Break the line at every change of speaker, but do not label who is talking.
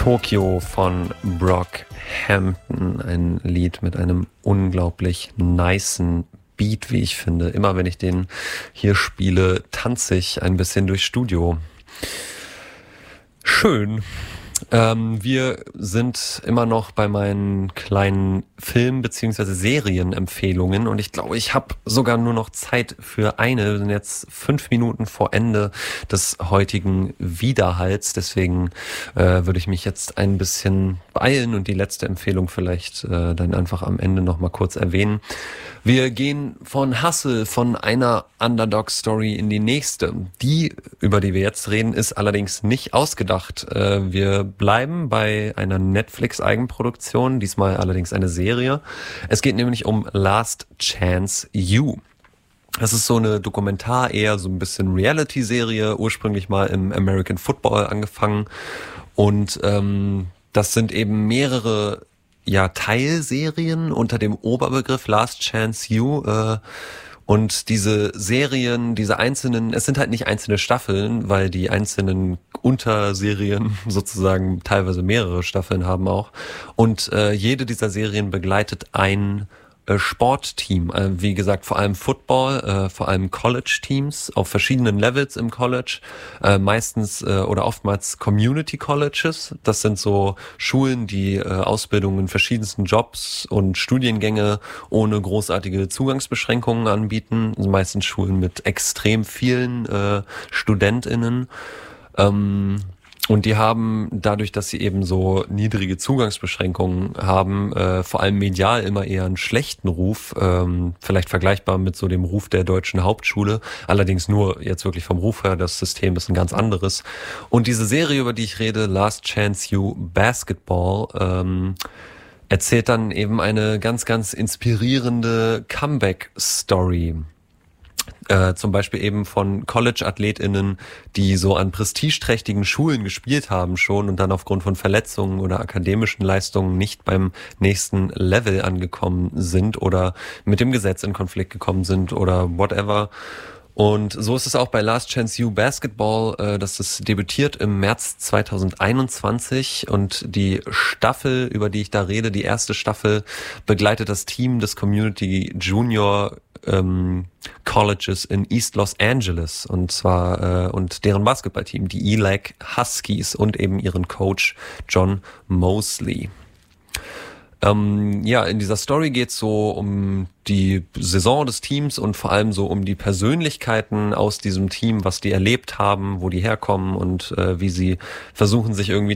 Tokio von Brockhampton, ein Lied mit einem unglaublich nicen Beat, wie ich finde. Immer wenn ich den hier spiele, tanze ich ein bisschen durchs Studio. Schön. Wir sind immer noch bei meinen kleinen Film- bzw. Serienempfehlungen und ich glaube, ich habe sogar nur noch Zeit für eine. Wir sind jetzt 5 Minuten vor Ende des heutigen Widerhalls, deswegen würde ich mich jetzt ein bisschen beeilen und die letzte Empfehlung vielleicht dann einfach am Ende noch mal kurz erwähnen. Wir gehen von Hustle, von einer Underdog-Story in die nächste. Die, über die wir jetzt reden, ist allerdings nicht ausgedacht. Wir bleiben bei einer Netflix-Eigenproduktion, diesmal allerdings eine Serie. Es geht nämlich um Last Chance U. Das ist so eine Dokumentar, eher so ein bisschen Reality-Serie, ursprünglich mal im American Football angefangen. Und das sind eben mehrere Teilserien unter dem Oberbegriff Last Chance U. Und diese Serien, diese einzelnen, es sind halt nicht einzelne Staffeln, weil die einzelnen Unterserien sozusagen teilweise mehrere Staffeln haben auch. Und jede dieser Serien begleitet ein Sportteam, wie gesagt, vor allem Football, vor allem College-Teams auf verschiedenen Levels im College, meistens oder oftmals Community Colleges. Das sind so Schulen, die Ausbildung in verschiedensten Jobs und Studiengänge ohne großartige Zugangsbeschränkungen anbieten. Also meistens Schulen mit extrem vielen StudentInnen. Und die haben dadurch, dass sie eben so niedrige Zugangsbeschränkungen haben, vor allem medial immer eher einen schlechten Ruf, vielleicht vergleichbar mit so dem Ruf der deutschen Hauptschule, allerdings nur jetzt wirklich vom Ruf her, das System ist ein ganz anderes. Und diese Serie, über die ich rede, Last Chance U Basketball, erzählt dann eben eine ganz, ganz inspirierende Comeback-Story. Zum Beispiel eben von College-AthletInnen, die so an prestigeträchtigen Schulen gespielt haben schon und dann aufgrund von Verletzungen oder akademischen Leistungen nicht beim nächsten Level angekommen sind oder mit dem Gesetz in Konflikt gekommen sind oder whatever. Und so ist es auch bei Last Chance U Basketball, das ist debütiert im März 2021 und die Staffel, über die ich da rede, die erste Staffel, begleitet das Team des Community Junior Colleges in East Los Angeles und zwar und deren Basketballteam, die ELAC Huskies und eben ihren Coach John Mosley. In dieser Story geht's so um die Saison des Teams und vor allem so um die Persönlichkeiten aus diesem Team, was die erlebt haben, wo die herkommen und wie sie versuchen, sich irgendwie